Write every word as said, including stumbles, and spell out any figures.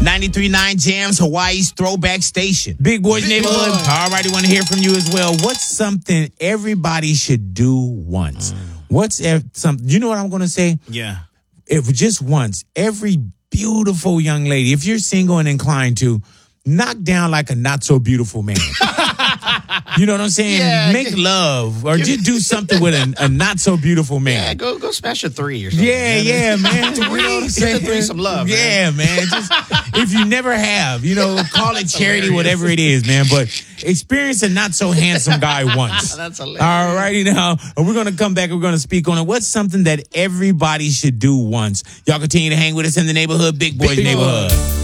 ninety-three point nine Jams, Hawaii's throwback station. Big Boys Big Neighborhood. Boy. All right, I want to hear from you as well. What's something everybody should do once? Mm. What's something, you know what I'm going to say? Yeah. If just once, every beautiful young lady, if you're single and inclined to, knock down like a not so beautiful man. You know what I'm saying? Yeah, Make get, love or just do something with a, a not so beautiful man. Yeah, go go smash a three or something. Yeah, yeah, man. Three, you know, give the three some love. Yeah, man. man. Just, if you never have, you know, call it charity, hilarious. Whatever it is, man. But experience a not so handsome guy once. That's hilarious. All righty now. We're going to come back. We're going to speak on it. What's something that everybody should do once? Y'all continue to hang with us in the neighborhood, Big Boys Big Neighborhood. Boy.